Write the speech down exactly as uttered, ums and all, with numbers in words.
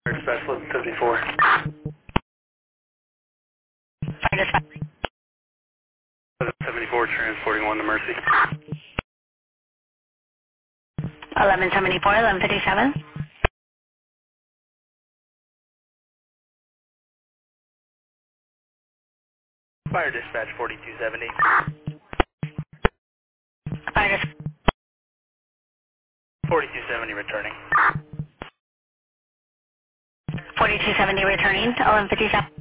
Dispatch eleven seventy-four. Fire dispatch. eleven seventy-four transporting one to Mercy. eleven seventy-four, eleven fifty-seven. Fire dispatch forty-two seventy. Fire dispatch. forty-two seventy returning. forty-two seventy returning, eleven fifty-seven.